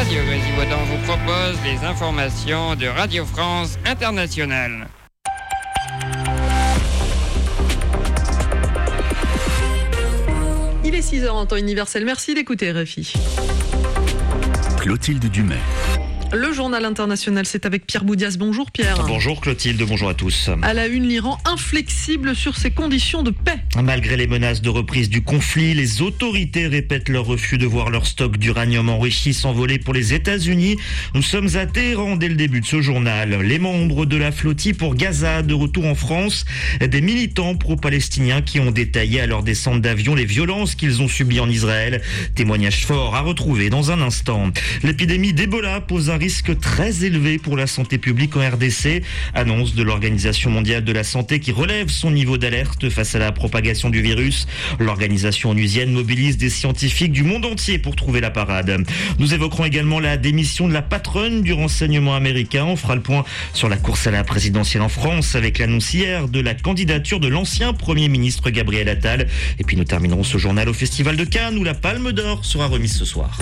Radio Grésillois vous propose les informations de Radio France Internationale. Il est 6h en temps universel. Merci d'écouter RFI. Clotilde Dumais. Le journal international, c'est avec Pierre Boudias. Bonjour Pierre. Bonjour Clotilde, bonjour à tous. À la une, l'Iran inflexible sur ses conditions de paix. Malgré les menaces de reprise du conflit, les autorités répètent leur refus de voir leur stock d'uranium enrichi s'envoler pour les États-Unis. Nous sommes à Téhéran dès le début de ce journal. Les membres de la flottille pour Gaza de retour en France. Des militants pro-palestiniens qui ont détaillé à leur descente d'avion les violences qu'ils ont subies en Israël. Témoignage fort à retrouver dans un instant. L'épidémie d'Ebola pose un risque très élevé pour la santé publique en RDC. Annonce de l'Organisation mondiale de la santé qui relève son niveau d'alerte face à la propagation du virus. L'organisation onusienne mobilise des scientifiques du monde entier pour trouver la parade. Nous évoquerons également la démission de la patronne du renseignement américain. On fera le point sur la course à la présidentielle en France avec l'annonce hier de la candidature de l'ancien Premier ministre Gabriel Attal. Et puis nous terminerons ce journal au Festival de Cannes où la Palme d'Or sera remise ce soir.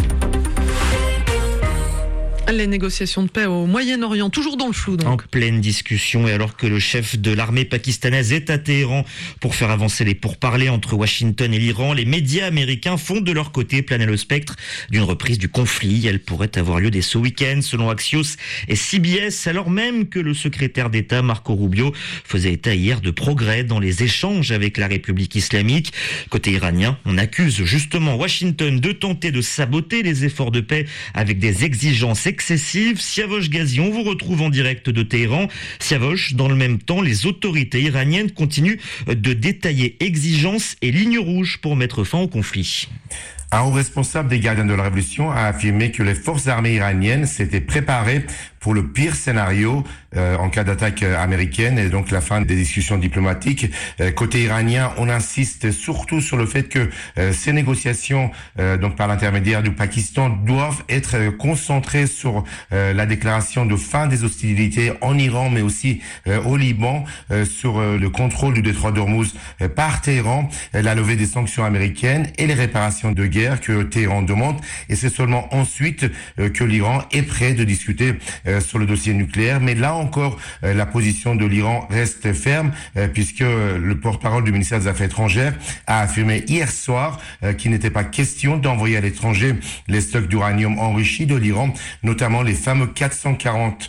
Les négociations de paix au Moyen-Orient, toujours dans le flou donc. En pleine discussion et alors que le chef de l'armée pakistanaise est à Téhéran pour faire avancer les pourparlers entre Washington et l'Iran, les médias américains font de leur côté planer le spectre d'une reprise du conflit. Elle pourrait avoir lieu dès ce week-end selon Axios et CBS, alors même que le secrétaire d'État Marco Rubio faisait état hier de progrès dans les échanges avec la République islamique. Côté iranien, on accuse justement Washington de tenter de saboter les efforts de paix avec des exigences excessive. Siavosh Ghazi, on vous retrouve en direct de Téhéran. Siavosh, dans le même temps, les autorités iraniennes continuent de détailler exigences et lignes rouges pour mettre fin au conflit. Un haut responsable des gardiens de la Révolution a affirmé que les forces armées iraniennes s'étaient préparées pour le pire scénario en cas d'attaque américaine et donc la fin des discussions diplomatiques. Côté iranien, on insiste surtout sur le fait que ces négociations, donc par l'intermédiaire du Pakistan, doivent être concentrées sur la déclaration de fin des hostilités en Iran, mais aussi au Liban, sur le contrôle du détroit d'Ormuz par Téhéran, la levée des sanctions américaines et les réparations de guerre que Téhéran demande. Et c'est seulement ensuite que l'Iran est prêt de discuter sur le dossier nucléaire. Mais là encore, la position de l'Iran reste ferme puisque le porte-parole du ministère des Affaires étrangères a affirmé hier soir qu'il n'était pas question d'envoyer à l'étranger les stocks d'uranium enrichi de l'Iran, notamment les fameux 440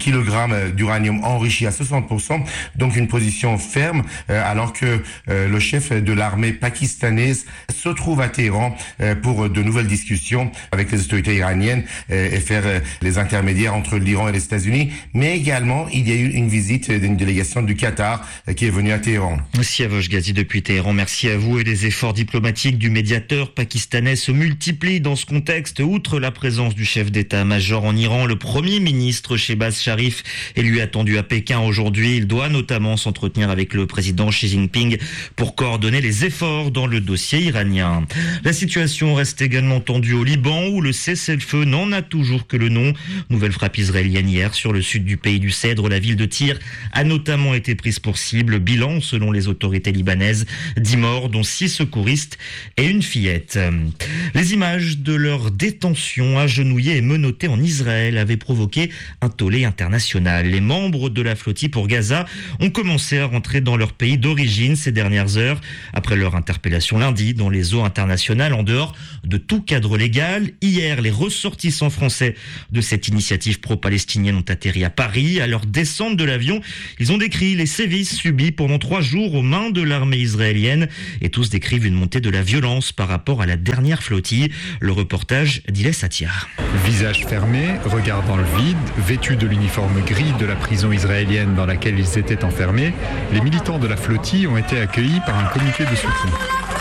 kg d'uranium enrichi à 60%. Donc une position ferme alors que le chef de l'armée pakistanaise se trouve à Téhéran pour de nouvelles discussions avec les autorités iraniennes et faire les intermédiaires entre l'Iran et les États-Unis. Mais également, il y a eu une visite d'une délégation du Qatar qui est venue à Téhéran. Siavosh Ghazi depuis Téhéran, merci à vous. Et les efforts diplomatiques du médiateur pakistanais se multiplient dans ce contexte. Outre la présence du chef d'état-major en Iran, le Premier ministre Shehbaz Sharif est lui attendu à Pékin aujourd'hui. Il doit notamment s'entretenir avec le président Xi Jinping pour coordonner les efforts dans le dossier iranien. La situation reste également tendue au Liban où le cessez-le-feu n'en a toujours que le nom. Nouvelle frappe israélienne hier sur le sud du pays du Cèdre. La ville de Tyr a notamment été prise pour cible. Bilan selon les autorités libanaises, 10 morts dont 6 secouristes et une fillette. Les images de leur détention agenouillée et menottée en Israël avaient provoqué un tollé international. Les membres de la flottille pour Gaza ont commencé à rentrer dans leur pays d'origine ces dernières heures après leur interpellation lundi dans les eaux internationales en dehors de tout cadre légal. Hier, les ressortissants français de cette initiative pro-palestinienne ont atterri à Paris. À leur descente de l'avion, ils ont décrit les sévices subis pendant 3 jours aux mains de l'armée israélienne et tous décrivent une montée de la violence par rapport à la dernière flottille. Le reportage d'Iles Attiar. Visage fermé, regard dans le vide, vêtus de l'uniforme gris de la prison israélienne dans laquelle ils étaient enfermés, les militants de la flottille ont été accueillis par un comité de soutien.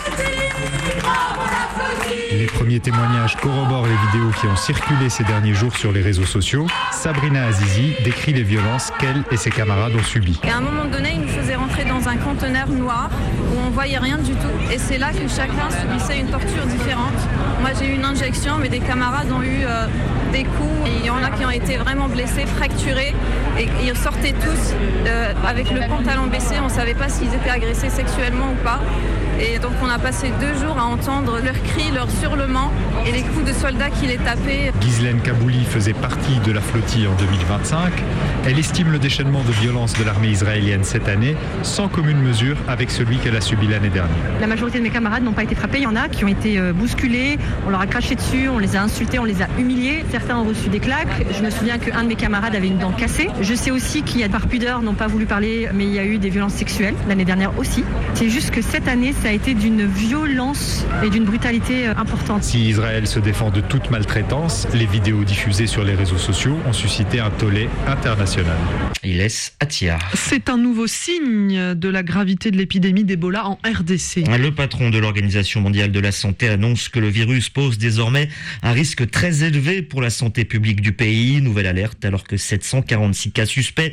Les premiers témoignages corroborent les vidéos qui ont circulé ces derniers jours sur les réseaux sociaux. Sabrina Azizi décrit les violences qu'elle et ses camarades ont subies. Et à un moment donné, ils nous faisaient rentrer dans un conteneur noir où on voyait rien du tout. Et c'est là que chacun subissait une torture différente. Moi, j'ai eu une injection, mais des camarades ont eu des coups. Et il y en a qui ont été vraiment blessés, fracturés. Et ils sortaient tous avec le pantalon baissé. On ne savait pas s'ils étaient agressés sexuellement ou pas. Et donc on a passé 2 jours à entendre leurs cris, leurs hurlements et les coups de soldats qui les tapaient. Ghislaine Kabouli faisait partie de la flottille en 2025. Elle estime le déchaînement de violence de l'armée israélienne cette année sans commune mesure avec celui qu'elle a subi l'année dernière. La majorité de mes camarades n'ont pas été frappés. Il y en a qui ont été bousculés, on leur a craché dessus, on les a insultés, on les a humiliés. Certains ont reçu des claques. Je me souviens qu'un de mes camarades avait une dent cassée. Je sais aussi qu'il y a par pudeur n'ont pas voulu parler, mais il y a eu des violences sexuelles l'année dernière aussi. C'est juste que cette année, ça a été d'une violence et d'une brutalité importante. Si Israël se défend de toute maltraitance, les vidéos diffusées sur les réseaux sociaux ont suscité un tollé international. Il laisse Atia. C'est un nouveau signe de la gravité de l'épidémie d'Ebola en RDC. Le patron de l'Organisation mondiale de la santé annonce que le virus pose désormais un risque très élevé pour la santé publique du pays. Nouvelle alerte alors que 746 cas suspects,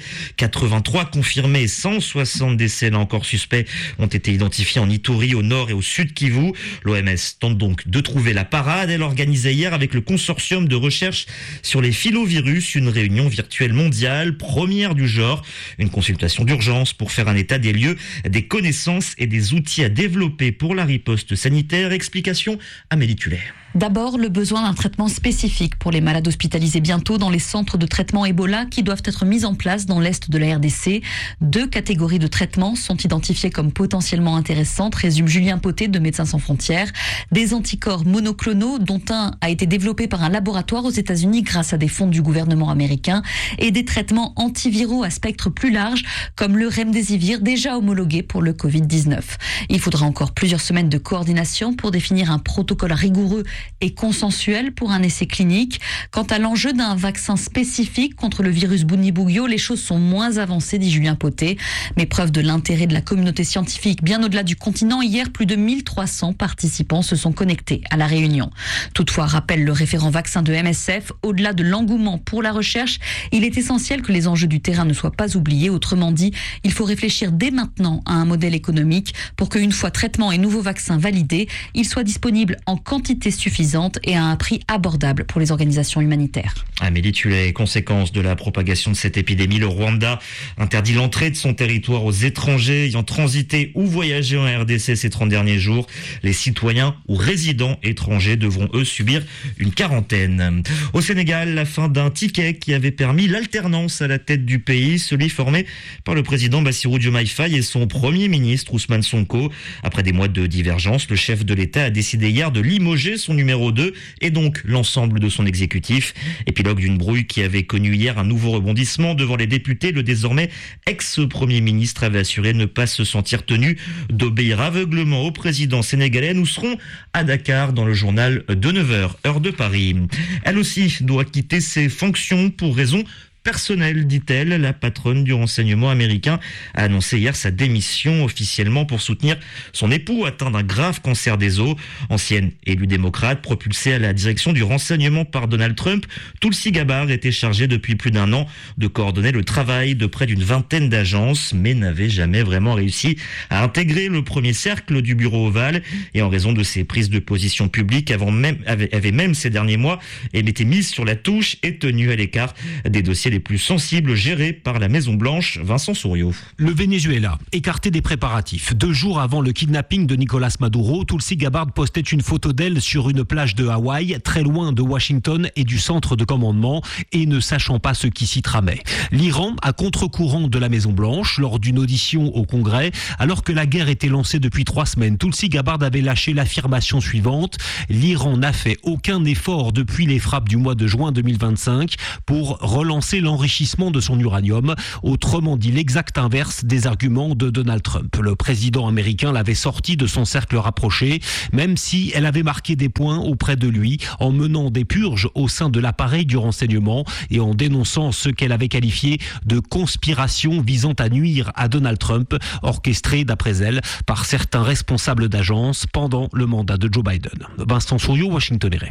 83 confirmés, 160 décès là encore suspects ont été identifiés en Ituri, au nord et au sud Kivu. L'OMS tente donc de trouver la parade. Elle organisait hier avec le consortium de recherche sur les filovirus une réunion virtuelle mondiale, première du genre, une consultation d'urgence pour faire un état des lieux, des connaissances et des outils à développer pour la riposte sanitaire. Explication Amélie Tullet. D'abord, le besoin d'un traitement spécifique pour les malades hospitalisés bientôt dans les centres de traitement Ebola qui doivent être mis en place dans l'est de la RDC. 2 catégories de traitements sont identifiées comme potentiellement intéressantes, résume Julien Poté de Médecins sans frontières. Des anticorps monoclonaux, dont un a été développé par un laboratoire aux États-Unis grâce à des fonds du gouvernement américain, et des traitements antiviraux à spectre plus large, comme le Remdesivir, déjà homologué pour le Covid-19. Il faudra encore plusieurs semaines de coordination pour définir un protocole rigoureux et consensuel pour un essai clinique. Quant à l'enjeu d'un vaccin spécifique contre le virus Bundibugyo, les choses sont moins avancées, dit Julien Poté. Mais preuve de l'intérêt de la communauté scientifique bien au-delà du continent, hier, plus de 1300 participants se sont connectés à la réunion. Toutefois, rappelle le référent vaccin de MSF, au-delà de l'engouement pour la recherche, il est essentiel que les enjeux du terrain ne soient pas oubliés. Autrement dit, il faut réfléchir dès maintenant à un modèle économique pour qu'une fois traitement et nouveaux vaccins validés, ils soient disponibles en quantité suffisante et à un prix abordable pour les organisations humanitaires. Amélie Tullet, conséquence de la propagation de cette épidémie, le Rwanda interdit l'entrée de son territoire aux étrangers ayant transité ou voyagé en RDC ces 30 derniers jours. Les citoyens ou résidents étrangers devront eux subir une quarantaine. Au Sénégal, la fin d'un ticket qui avait permis l'alternance à la tête du pays, celui formé par le président Bassirou Diomaye Faye et son premier ministre Ousmane Sonko. Après des mois de divergence, le chef de l'État a décidé hier de limoger son numéro 2 et donc l'ensemble de son exécutif. Épilogue d'une brouille qui avait connu hier un nouveau rebondissement devant les députés. Le désormais ex-premier ministre avait assuré ne pas se sentir tenu d'obéir aveuglement au président sénégalais. Nous serons à Dakar dans le journal de 9h, heure de Paris. Elle aussi doit quitter ses fonctions pour raison personnel, dit-elle. La patronne du renseignement américain a annoncé hier sa démission officiellement pour soutenir son époux atteint d'un grave cancer des os. Ancienne élue démocrate, propulsée à la direction du renseignement par Donald Trump, Tulsi Gabbard était chargée depuis plus d'1 an de coordonner le travail de près d'une vingtaine d'agences, mais n'avait jamais vraiment réussi à intégrer le premier cercle du bureau ovale. Et en raison de ses prises de position publiques, avait même ces derniers mois, elle était mise sur la touche et tenue à l'écart des dossiers les plus sensibles gérés par la Maison-Blanche. Vincent Souriau. Le Venezuela, écarté des préparatifs. 2 jours avant le kidnapping de Nicolas Maduro, Tulsi Gabbard postait une photo d'elle sur une plage de Hawaï, très loin de Washington et du centre de commandement, et ne sachant pas ce qui s'y tramait. L'Iran, à contre-courant de la Maison-Blanche, lors d'une audition au Congrès, alors que la guerre était lancée depuis 3 semaines, Tulsi Gabbard avait lâché l'affirmation suivante: l'Iran n'a fait aucun effort depuis les frappes du mois de juin 2025 pour relancer l'enrichissement de son uranium, autrement dit l'exact inverse des arguments de Donald Trump. Le président américain l'avait sorti de son cercle rapproché, même si elle avait marqué des points auprès de lui en menant des purges au sein de l'appareil du renseignement et en dénonçant ce qu'elle avait qualifié de conspiration visant à nuire à Donald Trump, orchestrée d'après elle par certains responsables d'agences pendant le mandat de Joe Biden. Vincent Souriau, Washington RFI.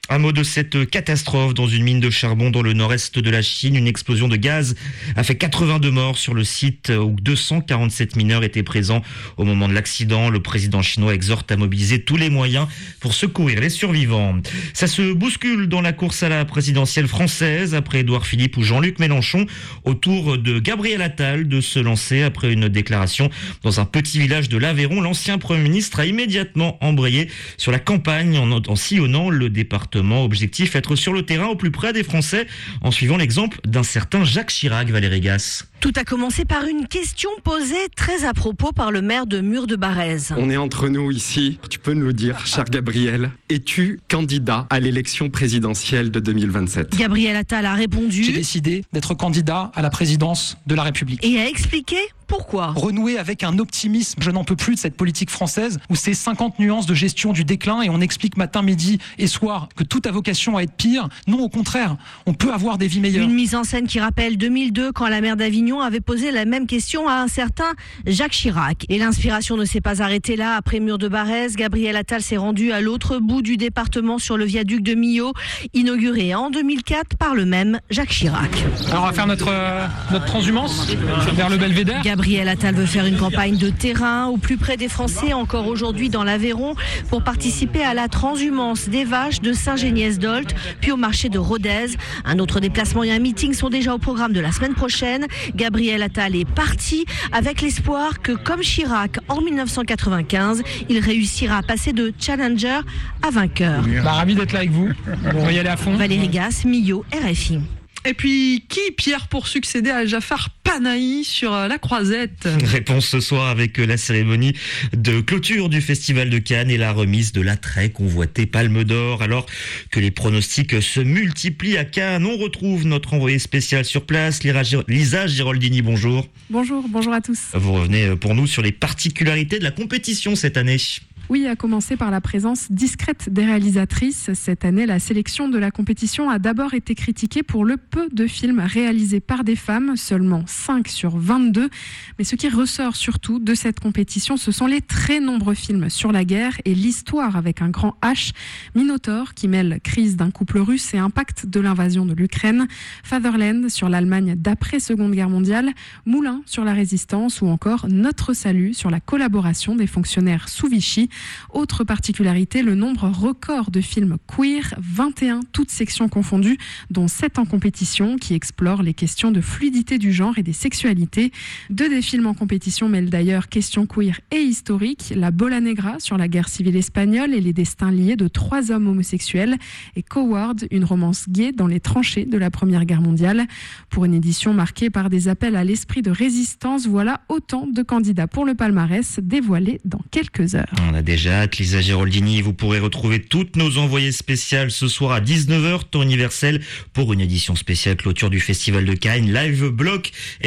Un mot de cette catastrophe dans une mine de charbon dans le nord-est de la Chine. Une explosion de gaz a fait 82 morts sur le site où 247 mineurs étaient présents au moment de l'accident. Le président chinois exhorte à mobiliser tous les moyens pour secourir les survivants. Ça se bouscule dans la course à la présidentielle française après Édouard Philippe ou Jean-Luc Mélenchon. Au tour de Gabriel Attal de se lancer après une déclaration dans un petit village de l'Aveyron. L'ancien Premier ministre a immédiatement embrayé sur la campagne en sillonnant le département. Objectif, être sur le terrain au plus près des Français en suivant l'exemple d'un certain Jacques Chirac, Valérie Gasse. Tout a commencé par une question posée très à propos par le maire de Mur-de-Barrez. On est entre nous ici. Tu peux nous le dire, cher Gabriel, es-tu candidat à l'élection présidentielle de 2027 ? Gabriel Attal a répondu. J'ai décidé d'être candidat à la présidence de la République. Et a expliqué pourquoi. Renouer avec un optimisme. Je n'en peux plus de cette politique française où c'est 50 nuances de gestion du déclin et on explique matin, midi et soir que tout a vocation à être pire. Non, au contraire, on peut avoir des vies meilleures. Une mise en scène qui rappelle 2002 quand la maire d'Avignon avait posé la même question à un certain Jacques Chirac. Et l'inspiration ne s'est pas arrêtée là. Après Mur-de-Barrez, Gabriel Attal s'est rendu à l'autre bout du département sur le viaduc de Millau, inauguré en 2004 par le même Jacques Chirac. Alors on va faire notre transhumance vers le Belvédère. Gabriel Attal veut faire une campagne de terrain au plus près des Français, encore aujourd'hui dans l'Aveyron, pour participer à la transhumance des vaches de Saint-Géniès-d'Olt, puis au marché de Rodez. Un autre déplacement et un meeting sont déjà au programme de la semaine prochaine. Gabriel Attal est parti avec l'espoir que, comme Chirac en 1995, il réussira à passer de challenger à vainqueur. Ravi d'être là avec vous. On va y aller à fond. Valérie Gasse, Millau, RFI. Et puis, qui, Pierre, pour succéder à Jafar Panahi sur la Croisette ? Réponse ce soir avec la cérémonie de clôture du Festival de Cannes et la remise de la très convoitée Palme d'Or. Alors que les pronostics se multiplient à Cannes, on retrouve notre envoyé spécial sur place, Lisa Giraldini, bonjour. Bonjour à tous. Vous revenez pour nous sur les particularités de la compétition cette année. Oui, à commencer par la présence discrète des réalisatrices. Cette année, la sélection de la compétition a d'abord été critiquée pour le peu de films réalisés par des femmes, seulement 5 sur 22. Mais ce qui ressort surtout de cette compétition, ce sont les très nombreux films sur la guerre et l'histoire avec un grand H. Minotaur, qui mêle crise d'un couple russe et impact de l'invasion de l'Ukraine. Fatherland, sur l'Allemagne d'après-Seconde Guerre mondiale. Moulin, sur la résistance, ou encore Notre salut, sur la collaboration des fonctionnaires sous Vichy. Autre particularité, le nombre record de films queer, 21 toutes sections confondues, dont 7 en compétition, qui explorent les questions de fluidité du genre et des sexualités. 2 des films en compétition mêlent d'ailleurs questions queer et historiques, La Bola Negra sur la guerre civile espagnole et les destins liés de 3 hommes homosexuels, et Coward, une romance gay dans les tranchées de la Première Guerre mondiale. Pour une édition marquée par des appels à l'esprit de résistance, voilà autant de candidats pour le palmarès dévoilés dans quelques heures. On a déjà hâte, Lisa Giraldini. Vous pourrez retrouver toutes nos envoyées spéciales ce soir à 19h, temps universel, pour une édition spéciale clôture du Festival de Cannes. Live blog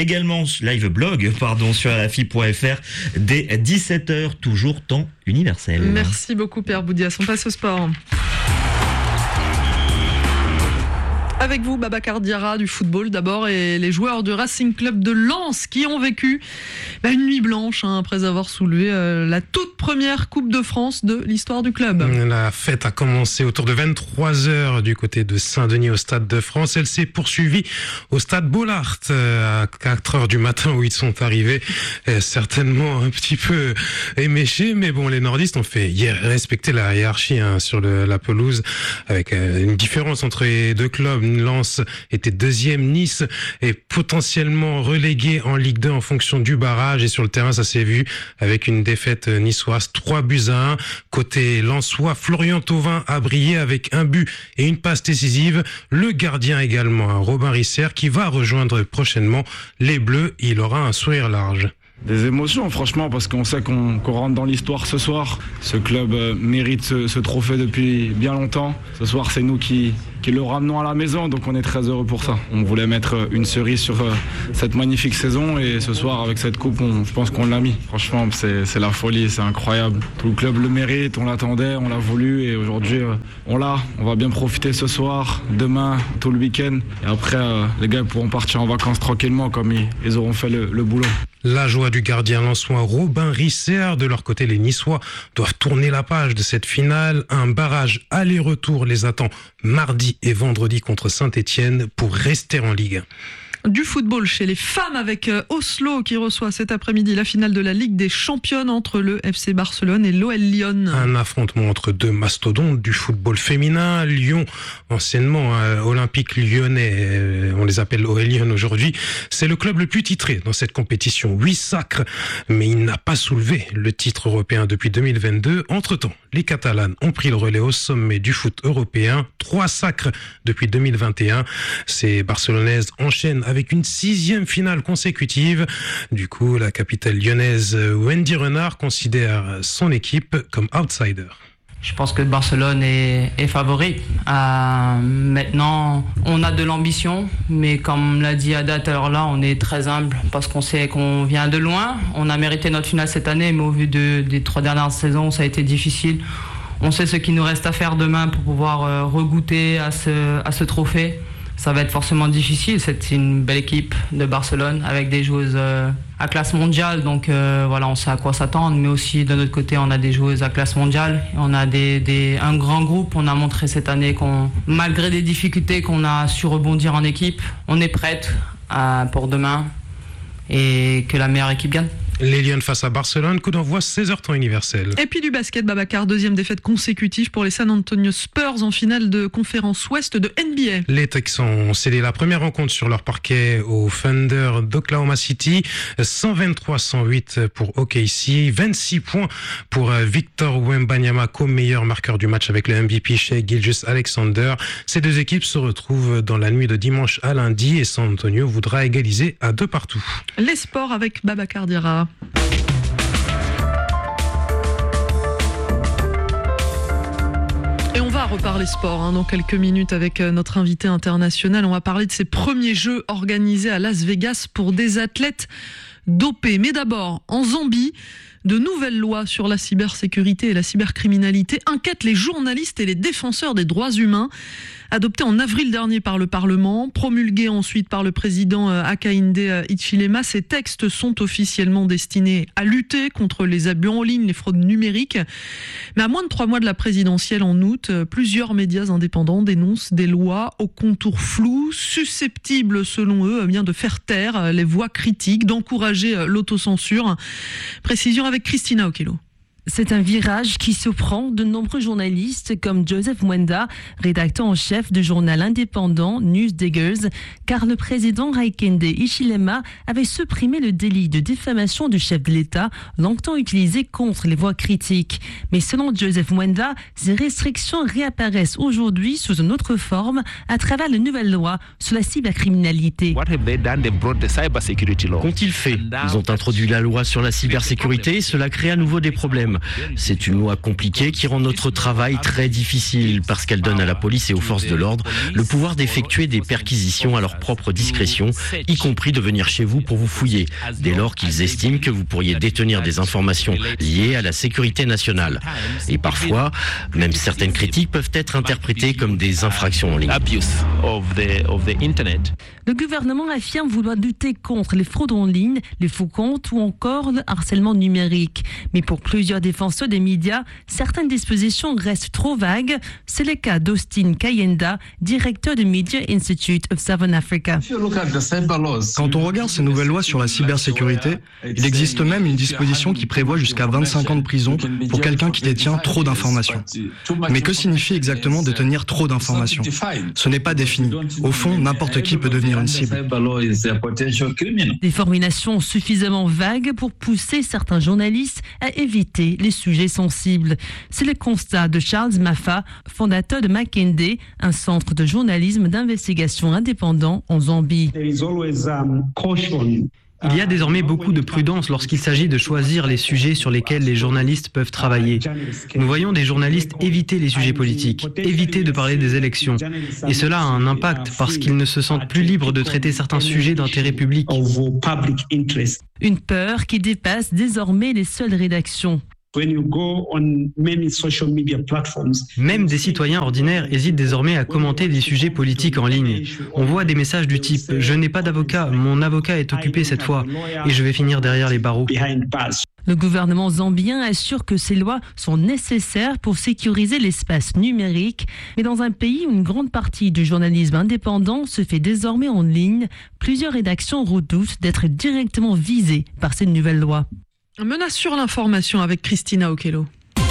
sur RFI.fr dès 17h, toujours temps universel. Merci beaucoup Pierre Boudias. On passe au sport. Avec vous, Babacar Diarra du football d'abord et les joueurs du Racing Club de Lens qui ont vécu une nuit blanche après avoir soulevé la toute première Coupe de France de l'histoire du club. La fête a commencé autour de 23h du côté de Saint-Denis au Stade de France. Elle s'est poursuivie au Stade Bollaert à 4h du matin où ils sont arrivés, certainement un petit peu éméchés, mais bon, les nordistes ont fait respecter la hiérarchie sur la pelouse avec une différence entre les deux clubs. Lens était deuxième, Nice est potentiellement relégué en Ligue 2 en fonction du barrage, et sur le terrain ça s'est vu avec une défaite niçoise 3-1. Côté lensois, Florian Thauvin a brillé avec un but et une passe décisive. Le gardien également, Robin Risser, qui va rejoindre prochainement les Bleus. Il aura un sourire large. Des émotions franchement, parce qu'on sait qu'on rentre dans l'histoire ce soir. Ce club mérite ce trophée depuis bien longtemps. Ce soir c'est nous qui le ramenons à la maison, donc on est très heureux pour ça. On voulait mettre une cerise sur cette magnifique saison, et ce soir avec cette coupe je pense qu'on l'a mis. Franchement c'est la folie, c'est incroyable. Tout le club le mérite, on l'attendait, on l'a voulu, et aujourd'hui on va bien profiter ce soir, demain, tout le week-end, et après les gars pourront partir en vacances tranquillement comme ils auront fait le boulot. La joie du gardien lensois Robin Risser. De leur côté, les Niçois doivent tourner la page de cette finale. Un barrage aller-retour les attend mardi et vendredi contre Saint-Etienne pour rester en Ligue 1. Du football chez les femmes avec Oslo qui reçoit cet après-midi la finale de la Ligue des Championnes entre le FC Barcelone et l'OL Lyon. Un affrontement entre deux mastodontes du football féminin. Lyon, anciennement olympique lyonnais, on les appelle OL Lyon aujourd'hui, c'est le club le plus titré dans cette compétition. 8 sacres, mais il n'a pas soulevé le titre européen depuis 2022. Entre-temps, les Catalanes ont pris le relais au sommet du foot européen. 3 sacres depuis 2021. Ces Barcelonaises enchaînent avec une 6e finale consécutive. Du coup, la capitale lyonnaise Wendy Renard considère son équipe comme outsider. Je pense que Barcelone est favori. Maintenant, on a de l'ambition, mais comme l'a dit Ada tout à l'heure là, on est très humble parce qu'on sait qu'on vient de loin. On a mérité notre finale cette année, mais au vu des 3 dernières saisons, ça a été difficile. On sait ce qu'il nous reste à faire demain pour pouvoir regoûter à ce trophée. Ça va être forcément difficile. C'est une belle équipe de Barcelone avec des joueuses à classe mondiale. Donc voilà, on sait à quoi s'attendre. Mais aussi, de notre côté, on a des joueuses à classe mondiale. On a un grand groupe. On a montré cette année malgré des difficultés, qu'on a su rebondir en équipe. On est prête pour demain et que la meilleure équipe gagne. Les Lions face à Barcelone, coup d'envoi 16h temps universel. Et puis du basket, Babacar, 2e défaite consécutive pour les San Antonio Spurs en finale de conférence ouest de NBA. Les Texans ont scellé la première rencontre sur leur parquet au Thunder d'Oklahoma City. 123-108 pour OKC, 26 points pour Victor Wembanyama comme meilleur marqueur du match avec le MVP Shai Gilgeous-Alexander. Ces deux équipes se retrouvent dans la nuit de dimanche à lundi et San Antonio voudra égaliser à 2-2. Les sports avec Babacar Diarra. Et on va reparler sport dans quelques minutes avec notre invité international. On va parler de ces premiers jeux organisés à Las Vegas pour des athlètes dopés. Mais d'abord, en Zambie, de nouvelles lois sur la cybersécurité et la cybercriminalité inquiètent les journalistes et les défenseurs des droits humains. Adoptées en avril dernier par le Parlement, promulguées ensuite par le président Hakainde Hichilema, ces textes sont officiellement destinés à lutter contre les abus en ligne, les fraudes numériques. Mais à moins de 3 mois de la présidentielle en août, plusieurs médias indépendants dénoncent des lois aux contours flous, susceptibles selon eux de faire taire les voix critiques, d'encourager l'autocensure. Précision avec Christina Okelo. C'est un virage qui surprend de nombreux journalistes comme Joseph Mwenda, rédacteur en chef du journal indépendant Newsdiggers, car le président Hakainde Hichilema avait supprimé le délit de diffamation du chef de l'État, longtemps utilisé contre les voix critiques. Mais selon Joseph Mwenda, ces restrictions réapparaissent aujourd'hui sous une autre forme à travers la nouvelle loi sur la cybercriminalité. Qu'ont-ils fait ? Ils ont introduit la loi sur la cybersécurité et cela crée à nouveau des problèmes. C'est une loi compliquée qui rend notre travail très difficile parce qu'elle donne à la police et aux forces de l'ordre le pouvoir d'effectuer des perquisitions à leur propre discrétion, y compris de venir chez vous pour vous fouiller, dès lors qu'ils estiment que vous pourriez détenir des informations liées à la sécurité nationale. Et parfois, même certaines critiques peuvent être interprétées comme des infractions en ligne. Le gouvernement affirme vouloir lutter contre les fraudes en ligne, les faux comptes ou encore le harcèlement numérique. Mais pour plusieurs défenseurs des médias, certaines dispositions restent trop vagues. C'est le cas d'Austin Kayenda, directeur du Media Institute of Southern Africa. Quand on regarde ces nouvelles lois sur la cybersécurité, il existe même une disposition qui prévoit jusqu'à 25 ans de prison pour quelqu'un qui détient trop d'informations. Mais que signifie exactement détenir trop d'informations ? Ce n'est pas défini. Au fond, n'importe qui peut devenir une cible. Des formulations suffisamment vagues pour pousser certains journalistes à éviter les sujets sensibles. C'est le constat de Charles Mafa, fondateur de Makindye, un centre de journalisme d'investigation indépendant en Zambie. Il y a désormais beaucoup de prudence lorsqu'il s'agit de choisir les sujets sur lesquels les journalistes peuvent travailler. Nous voyons des journalistes éviter les sujets politiques, éviter de parler des élections. Et cela a un impact parce qu'ils ne se sentent plus libres de traiter certains sujets d'intérêt public. Une peur qui dépasse désormais les seules rédactions. Même des citoyens ordinaires hésitent désormais à commenter des sujets politiques en ligne. On voit des messages du type « Je n'ai pas d'avocat, mon avocat est occupé cette fois et je vais finir derrière les barreaux ». Le gouvernement zambien assure que ces lois sont nécessaires pour sécuriser l'espace numérique. Mais dans un pays où une grande partie du journalisme indépendant se fait désormais en ligne, plusieurs rédactions redoutent d'être directement visées par ces nouvelles lois. Menace sur l'information avec Christina Okello.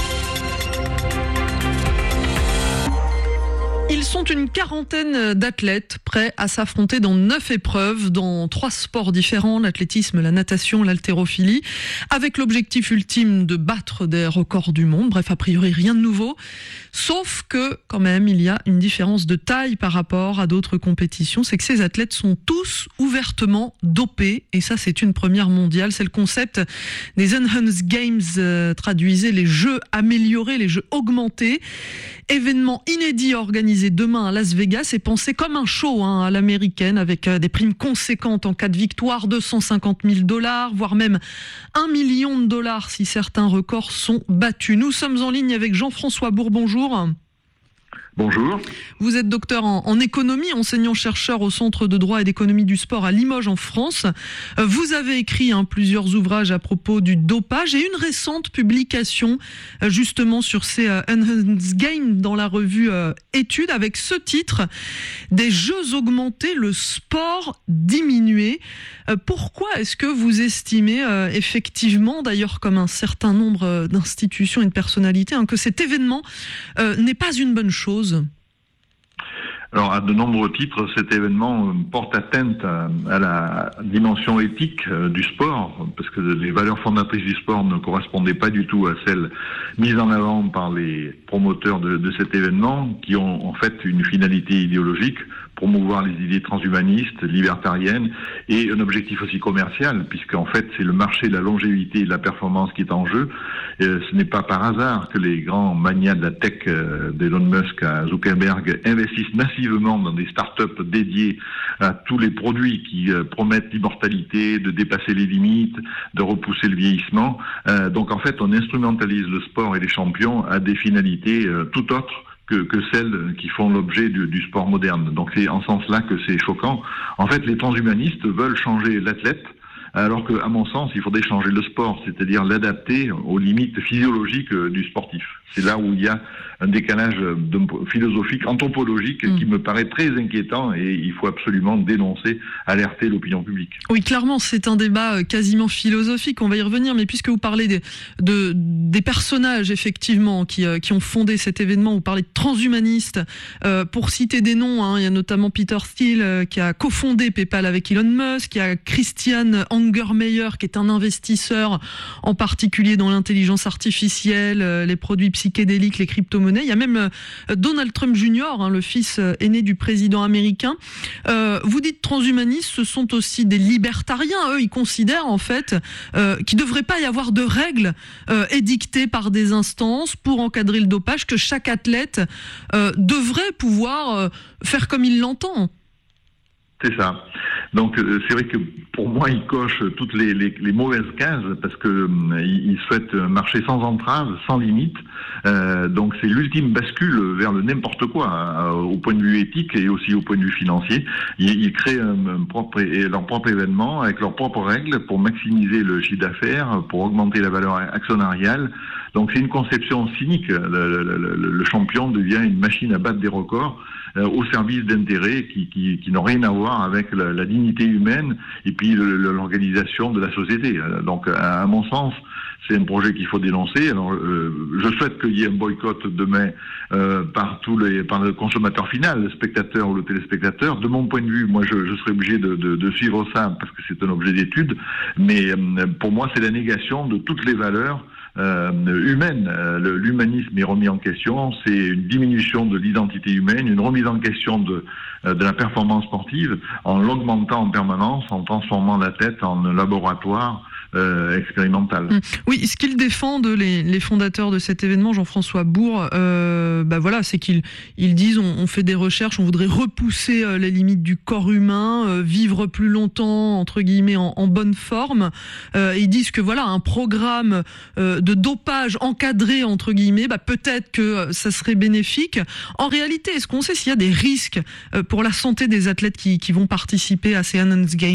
Ils sont une quarantaine d'athlètes prêts à s'affronter dans 9 épreuves, dans 3 sports différents, l'athlétisme, la natation, l'haltérophilie, avec l'objectif ultime de battre des records du monde. Bref, a priori, rien de nouveau. Sauf que, quand même, il y a une différence de taille par rapport à d'autres compétitions. C'est que ces athlètes sont tous ouvertement dopés. Et ça, c'est une première mondiale. C'est le concept des Enhanced Games, traduisez les jeux améliorés, les jeux augmentés. Événement inédit organisé demain à Las Vegas et pensé comme un show à l'américaine, avec des primes conséquentes en cas de victoire, $250 000, voire même $1 million si certains records sont battus. Nous sommes en ligne avec Jean-François Bourg, bonjour. Bonjour. Vous êtes docteur en économie, enseignant-chercheur au Centre de droit et d'économie du sport à Limoges en France. Vous avez écrit plusieurs ouvrages à propos du dopage et une récente publication justement sur ces Enhanced Games dans la revue Études avec ce titre « Des jeux augmentés, le sport diminué ». Pourquoi est-ce que vous estimez effectivement, d'ailleurs comme un certain nombre d'institutions et de personnalités, que cet événement n'est pas une bonne chose ? Alors, à de nombreux titres, cet événement porte atteinte à la dimension éthique du sport, parce que les valeurs fondatrices du sport ne correspondaient pas du tout à celles mises en avant par les promoteurs de cet événement, qui ont en fait une finalité idéologique, promouvoir les idées transhumanistes, libertariennes, et un objectif aussi commercial, puisqu'en fait c'est le marché de la longévité et de la performance qui est en jeu. Ce n'est pas par hasard que les grands magnats de la tech, d'Elon Musk à Zuckerberg, investissent massivement dans des startups dédiées à tous les produits qui promettent l'immortalité, de dépasser les limites, de repousser le vieillissement. Donc en fait on instrumentalise le sport et les champions à des finalités tout autres que celles qui font l'objet du sport moderne. Donc c'est en ce sens-là que c'est choquant. En fait, les transhumanistes veulent changer l'athlète, alors qu'à mon sens, il faudrait changer le sport, c'est-à-dire l'adapter aux limites physiologiques du sportif. C'est là où il y a un décalage philosophique, anthropologique, qui me paraît très inquiétant et il faut absolument dénoncer, alerter l'opinion publique. Oui, clairement, c'est un débat quasiment philosophique, on va y revenir, mais puisque vous parlez des personnages, effectivement, qui ont fondé cet événement, vous parlez de transhumanistes, pour citer des noms, il y a notamment Peter Thiel, qui a cofondé PayPal avec Elon Musk, il y a Christian Angermeyer, qui est un investisseur, en particulier dans l'intelligence artificielle, les produits psychédéliques, les crypto-monnaies. Il y a même Donald Trump Jr., le fils aîné du président américain. Vous dites transhumanistes, ce sont aussi des libertariens. Eux, ils considèrent en fait qu'il ne devrait pas y avoir de règles édictées par des instances pour encadrer le dopage, que chaque athlète devrait pouvoir faire comme il l'entend. C'est ça. Donc c'est vrai que pour moi il coche toutes les mauvaises cases parce que il souhaite marcher sans entrave, sans limite. Donc c'est l'ultime bascule vers le n'importe quoi au point de vue éthique et aussi au point de vue financier. Ils créent leur propre événement avec leurs propres règles pour maximiser le chiffre d'affaires, pour augmenter la valeur actionnariale. Donc c'est une conception cynique. Le champion devient une machine à battre des records au service d'intérêts qui n'ont rien à voir avec la dignité humaine et puis l'organisation de la société. Donc à mon sens, c'est un projet qu'il faut dénoncer. Alors je souhaite qu'il y ait un boycott demain par le consommateur final, le spectateur ou le téléspectateur. De mon point de vue, moi je serais obligé de suivre ça parce que c'est un objet d'étude, mais pour moi c'est la négation de toutes les valeurs humaine. L'humanisme est remis en question, c'est une diminution de l'identité humaine, une remise en question de la performance sportive en l'augmentant en permanence, en transformant la tête en un laboratoire expérimentale. Oui, ce qu'ils défendent, les fondateurs de cet événement, Jean-François Bourg, c'est qu'ils disent on fait des recherches, on voudrait repousser les limites du corps humain, vivre plus longtemps, entre guillemets, en bonne forme. Ils disent que voilà, un programme de dopage encadré, entre guillemets, peut-être que ça serait bénéfique. En réalité, est-ce qu'on sait s'il y a des risques pour la santé des athlètes qui vont participer à ces Enhanced Games ?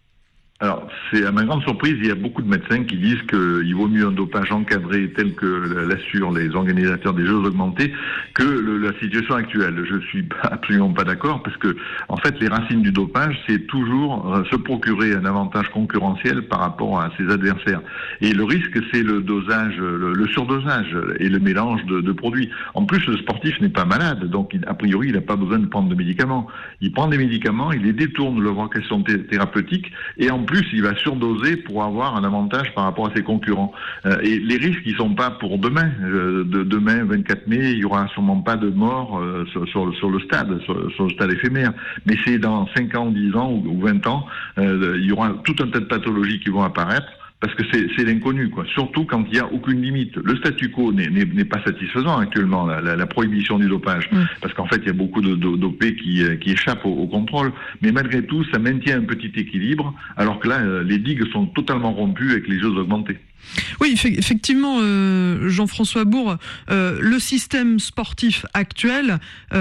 Alors, c'est à ma grande surprise, il y a beaucoup de médecins qui disent qu'il vaut mieux un dopage encadré tel que l'assurent les organisateurs des Jeux augmentés que la situation actuelle. Je suis absolument pas d'accord parce que, en fait, les racines du dopage, c'est toujours se procurer un avantage concurrentiel par rapport à ses adversaires. Et le risque, c'est le dosage, le surdosage et le mélange de produits. En plus, le sportif n'est pas malade, donc a priori, il n'a pas besoin de prendre de médicaments. Il prend des médicaments, il les détourne de leur vocation thérapeutique et en plus, il va surdoser pour avoir un avantage par rapport à ses concurrents. Et les risques, ils sont pas pour demain. Demain, 24 mai, il y aura sûrement pas de mort sur le stade éphémère. Mais c'est dans 5 ans, 10 ans ou 20 ans, il y aura tout un tas de pathologies qui vont apparaître. Parce que c'est l'inconnu, quoi. Surtout quand il n'y a aucune limite. Le statu quo n'est pas satisfaisant actuellement, la prohibition du dopage. Parce qu'en fait, il y a beaucoup de dopés qui échappent au contrôle. Mais malgré tout, ça maintient un petit équilibre, alors que là, les digues sont totalement rompues avec les Jeux augmentés. Oui, effectivement, Jean-François Bourg, le système sportif actuel,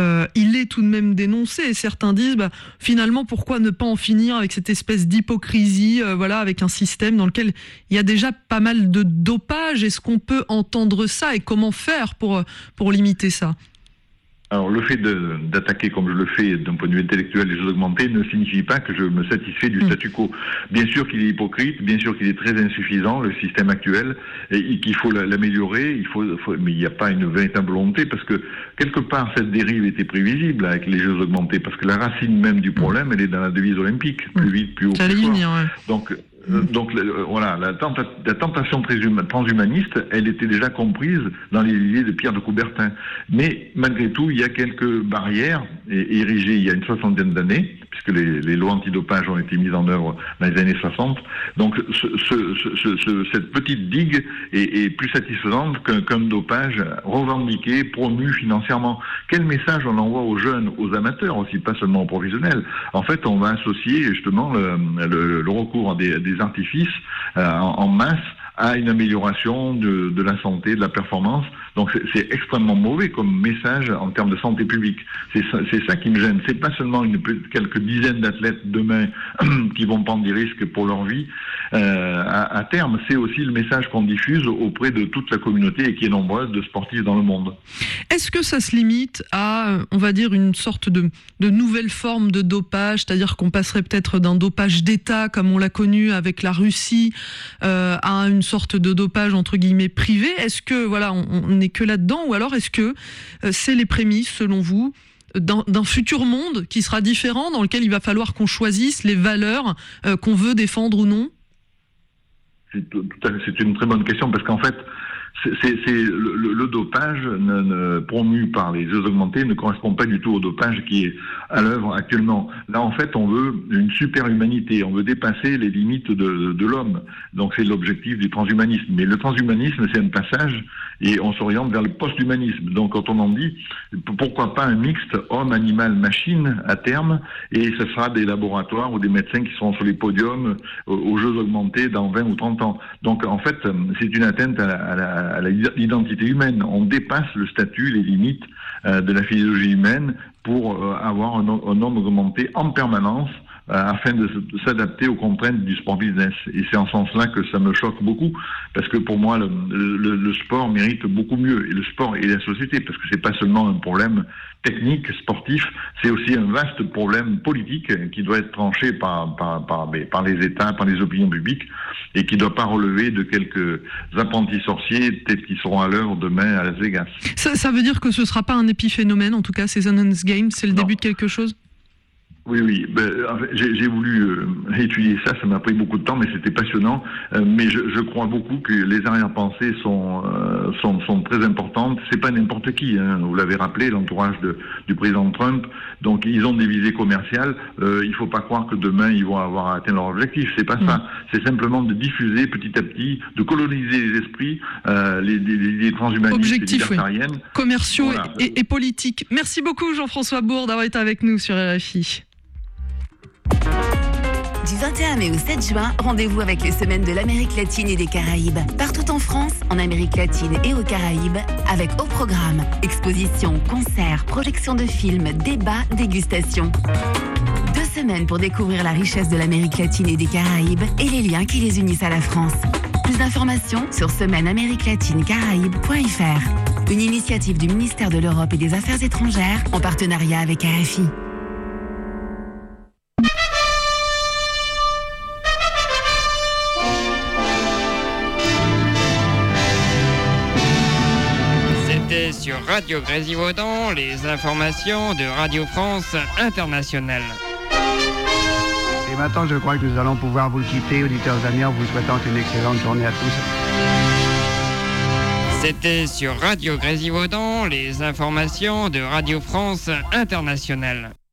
il est tout de même dénoncé. Et certains disent, finalement, pourquoi ne pas en finir avec cette espèce d'hypocrisie, avec un système dans lequel il y a déjà pas mal de dopage. Est-ce qu'on peut entendre ça et comment faire pour limiter ça ? Alors, le fait d'attaquer comme je le fais d'un point de vue intellectuel les Jeux augmentés ne signifie pas que je me satisfais du statu quo. Bien sûr qu'il est hypocrite, bien sûr qu'il est très insuffisant, le système actuel, et qu'il faut l'améliorer, mais il n'y a pas une véritable volonté, parce que quelque part, cette dérive était prévisible avec les Jeux augmentés, parce que la racine même du problème, elle est dans la devise olympique, plus vite, plus haut, plus fort. Donc la tentation transhumaniste, elle était déjà comprise dans les idées de Pierre de Coubertin. Mais malgré tout, il y a quelques barrières érigées il y a une 60aine d'années, puisque les lois antidopage ont été mises en œuvre dans les années 60. Donc cette petite digue est plus satisfaisante qu'un dopage revendiqué, promu financièrement. Quel message on envoie aux jeunes, aux amateurs aussi, pas seulement aux professionnels? En fait, on va associer justement le recours à des artifices en masse à une amélioration de la santé, de la performance. Donc c'est extrêmement mauvais comme message en termes de santé publique. C'est ça qui me gêne. C'est pas seulement quelques dizaines d'athlètes demain qui vont prendre des risques pour leur vie. À terme, c'est aussi le message qu'on diffuse auprès de toute la communauté et qui est nombreuse de sportifs dans le monde. Est-ce que ça se limite à, on va dire, une sorte de nouvelle forme de dopage, c'est-à-dire qu'on passerait peut-être d'un dopage d'État, comme on l'a connu avec la Russie, à une sorte de dopage entre guillemets privé? Est-ce que on n'est que là-dedans, ou alors est-ce que c'est les prémices, selon vous, d'un futur monde qui sera différent, dans lequel il va falloir qu'on choisisse les valeurs qu'on veut défendre ou non? C'est une très bonne question, parce qu'en fait, le dopage promu par les Jeux augmentés ne correspond pas du tout au dopage qui est à l'œuvre actuellement. Là, en fait, on veut une super-humanité, on veut dépasser les limites de l'homme. Donc, c'est l'objectif du transhumanisme. Mais le transhumanisme, c'est un passage et on s'oriente vers le post-humanisme. Donc, quand on en dit, pourquoi pas un mixte homme-animal-machine à terme, et ce sera des laboratoires ou des médecins qui seront sur les podiums aux Jeux augmentés dans 20 ou 30 ans. Donc, en fait, c'est une atteinte à l'identité humaine. On dépasse le statut, les limites de la physiologie humaine pour avoir un homme augmenté en permanence afin de s'adapter aux contraintes du sport business. Et c'est en ce sens-là que ça me choque beaucoup, parce que pour moi, le sport mérite beaucoup mieux, et le sport et la société, parce que c'est pas seulement un problème technique, sportif, c'est aussi un vaste problème politique qui doit être tranché par les États, par les opinions publiques, et qui ne doit pas relever de quelques apprentis sorciers, peut-être qui seront à l'œuvre demain à Las Vegas. Ça veut dire que ce ne sera pas un épiphénomène, en tout cas, ces Enhanced Games, c'est le début de quelque chose? Oui. J'ai voulu étudier ça. Ça m'a pris beaucoup de temps, mais c'était passionnant. Mais je crois beaucoup que les arrière-pensées sont très importantes. C'est pas n'importe qui. Hein. Vous l'avez rappelé, l'entourage du président Trump. Donc ils ont des visées commerciales. Il faut pas croire que demain ils vont avoir atteint leur objectif. C'est pas ça. C'est simplement de diffuser petit à petit, de coloniser les esprits, les transhumanistes, objectifs, les libertariennes, commerciaux voilà. et politiques. Merci beaucoup Jean-François Bourg d'avoir été avec nous sur RFI. Du 21 mai au 7 juin, rendez-vous avec les semaines de l'Amérique latine et des Caraïbes. Partout en France, en Amérique latine et aux Caraïbes, avec au programme expositions, concerts, projections de films, débats, dégustations. 2 semaines pour découvrir la richesse de l'Amérique latine et des Caraïbes et les liens qui les unissent à la France. Plus d'informations sur semaine-amérique-latine-caraïbes.fr. Une initiative du ministère de l'Europe et des Affaires étrangères en partenariat avec RFI. C'était sur Radio Grésivaudan, les informations de Radio France Internationale. Et maintenant, je crois que nous allons pouvoir vous quitter, auditeurs amis, en vous souhaitant une excellente journée à tous. C'était sur Radio Grésivaudan, les informations de Radio France Internationale.